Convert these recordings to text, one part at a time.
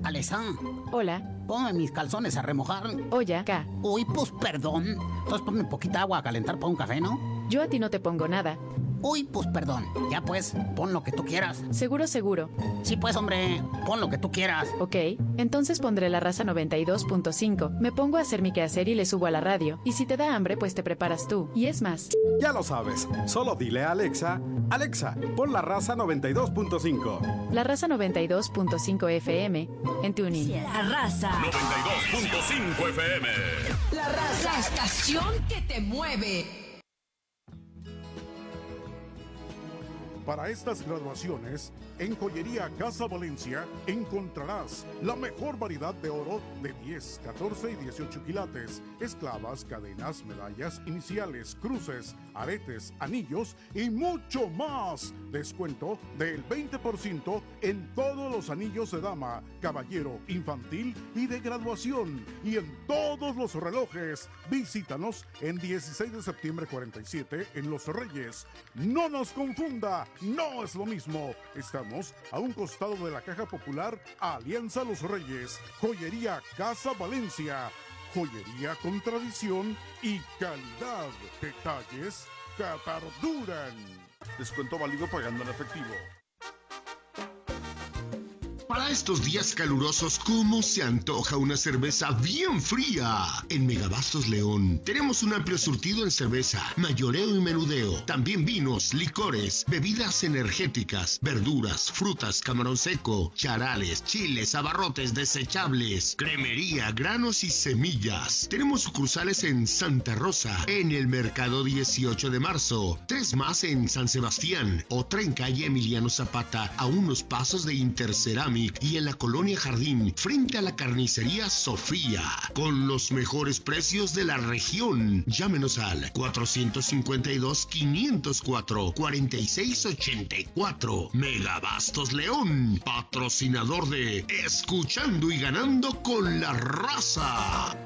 Alexa, Hola. ponme mis calzones a remojar. Oye, acá. Uy, pues perdón. Entonces ponme poquita agua a calentar para un café, ¿no? Yo a ti no te pongo nada. Uy, pues perdón. Ya pues, pon lo que tú quieras. Seguro, seguro. Sí, pues, hombre, pon lo que tú quieras. Ok, entonces pondré la raza 92.5. Me pongo a hacer mi quehacer y le subo a la radio. Y si te da hambre, pues te preparas tú. Y es más. Ya lo sabes. Solo dile a Alexa, Alexa, pon la raza 92.5. La raza 92.5 FM en TuneIn. La raza. 92.5 FM. La raza. La estación que te mueve. Para estas graduaciones, en Joyería Casa Valencia encontrarás la mejor variedad de oro de 10, 14 y 18 quilates, esclavas, cadenas, medallas, iniciales, cruces, aretes, anillos y mucho más. Descuento del 20% en todos los anillos de dama, caballero, infantil y de graduación. Y en todos los relojes. Visítanos en 16 de septiembre 47 en Los Reyes. No nos confunda. No es lo mismo. Estamos a un costado de la Caja Popular Alianza Los Reyes. Joyería Casa Valencia. Joyería con tradición y calidad. Detalles que perduran. Descuento válido pagando en efectivo. Para estos días calurosos, ¿cómo se antoja una cerveza bien fría? En Megabastos León tenemos un amplio surtido en cerveza, mayoreo y menudeo. También vinos, licores, bebidas energéticas, verduras, frutas, camarón seco, charales, chiles, abarrotes desechables, cremería, granos y semillas. Tenemos sucursales en Santa Rosa, en el Mercado 18 de Marzo, 3 más en San Sebastián, otra en calle Emiliano Zapata, a unos pasos de Interceramic, y en la Colonia Jardín, frente a la carnicería Sofía, con los mejores precios de la región. Llámenos al 454-504-4684. Megabastos León, patrocinador de Escuchando y Ganando con la Raza.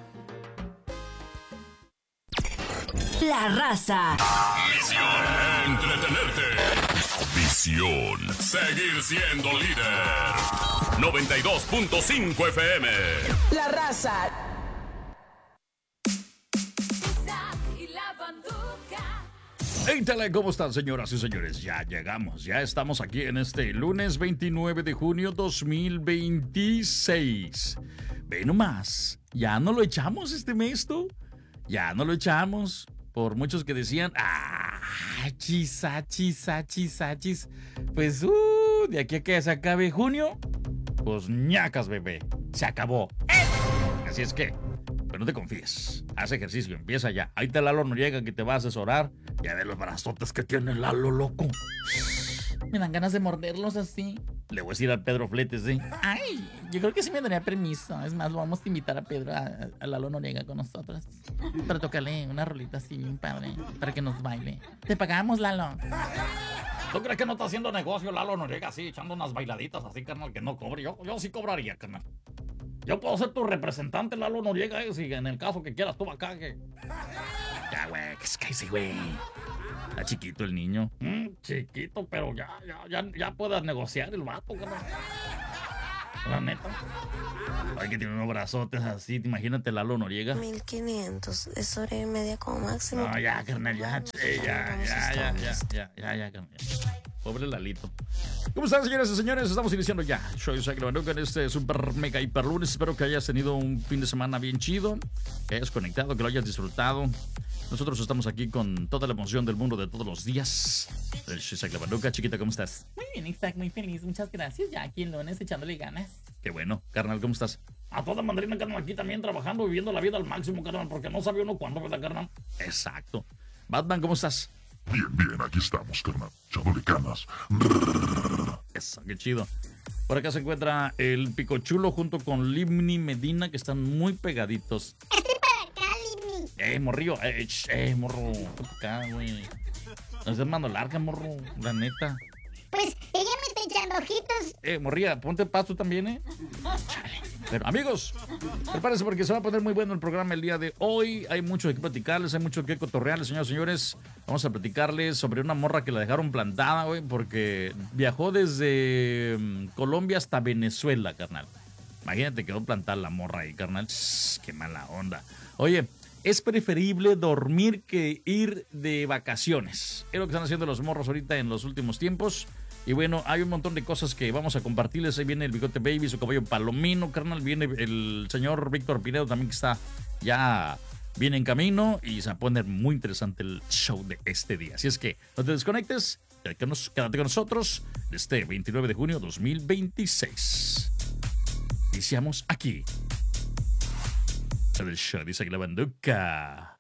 La raza. Misión: entretenerte. Visión: seguir siendo líder. 92.5 FM. La raza. Hey, tele, ¿cómo están, señoras y señores? Ya llegamos, ya estamos aquí en este lunes 29 de junio 2026. Ve nomás, ya no lo echamos este mes, ¿tú? Ya no lo echamos. Por muchos que decían, chis. Pues, de aquí a que se acabe junio, pues ñacas, bebé. Se acabó. Así es que, pero no te confíes. Haz ejercicio, empieza ya. Ahí está Lalo Noriega que te va a asesorar. Ya ve los brazotes que tiene Lalo, loco. Me dan ganas de morderlos así. Le voy a decir al Pedro Fletes, ¿sí? Ay, yo creo que sí me daría permiso. Es más, lo vamos a invitar a Pedro, a Lalo Noriega con nosotros. Para tocarle una rolita así bien padre, para que nos baile. Te pagamos, Lalo. ¿Tú crees que no está haciendo negocio Lalo Noriega así, echando unas bailaditas así, carnal, que no cobre? Yo sí cobraría, carnal. Yo puedo ser tu representante, Lalo Noriega, si en el caso que quieras tú acá, que... Ya, güey, que es que sí, güey. Está chiquito el niño. Chiquito, pero ya puedes negociar el vato, carnal. La neta. Ay, que tiene unos brazotes así. Imagínate Lalo Noriega. 1500. Es hora y media como máximo. No, ya, carnal, ya, carnal. Pobre Lalito. ¿Cómo están, señoras y señores? Estamos iniciando ya. Soy Isaac Levanuca en este super mega hiper lunes. Espero que hayas tenido un fin de semana bien chido, que hayas conectado, que lo hayas disfrutado. Nosotros estamos aquí con toda la emoción del mundo de todos los días. Soy Isaac Levanuca. Chiquita, ¿cómo estás? Muy bien, Isaac, muy feliz. Muchas gracias. Ya aquí el lunes echándole ganas. Qué bueno. Carnal, ¿cómo estás? A toda mandarina, carnal, aquí también trabajando, viviendo la vida al máximo, carnal, porque no sabe uno cuándo, ¿verdad, carnal? Exacto. Batman, ¿cómo estás? Bien, aquí estamos, carnal, echándole canas. Eso, qué chido. Por acá se encuentra el Picochulo junto con Limni Medina, que están muy pegaditos. Estoy para acá, Limni. Morrillo, morro. Acá, güey. No es mano larga, morro, la neta. Pues ella me está echando ojitos. Morría, ponte paz tú también, Chale. Pero amigos, prepárense porque se va a poner muy bueno el programa el día de hoy. Hay mucho que platicarles, hay mucho que cotorrearles, señoras y señores. Vamos a platicarles sobre una morra que la dejaron plantada, güey, porque viajó desde Colombia hasta Venezuela, carnal. Imagínate, quedó plantada la morra ahí, carnal. Qué mala onda. Oye, es preferible dormir que ir de vacaciones. Es lo que están haciendo los morros ahorita en los últimos tiempos. Y bueno, hay un montón de cosas que vamos a compartirles. Ahí viene el Bigote Baby, su caballo Palomino, carnal. Viene el señor Víctor Pinedo también, que está ya bien en camino. Y se va a poner muy interesante el show de este día. Así es que no te desconectes. Quédate con nosotros este 29 de junio de 2026. Iniciamos aquí. El show dice que la banduca.